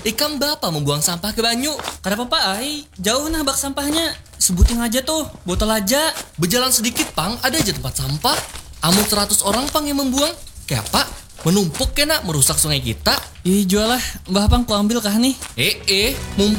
Ikan bapak membuang sampah ke banyu. Kenapa Pak Ai? Jauh nah bak sampahnya. Sebutin aja tuh, botol aja. Berjalan sedikit pang, ada aja tempat sampah. Amun 100 orang pang yang membuang. Kayak apa? Menumpuk kena merusak sungai kita. Ih jual lah, Mbah Pang ku ambil kah nih? Mumpung